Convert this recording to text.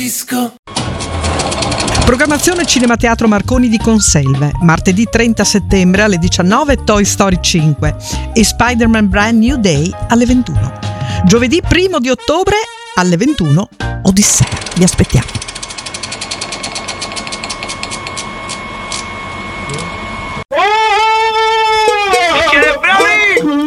disco. Programmazione Cinemateatro Marconi di Conselve. Martedì 30 settembre alle 19 Toy Story 5 e Spider-Man Brand New Day alle 21. Giovedì 1 di ottobre alle 21 Odissea. Vi aspettiamo.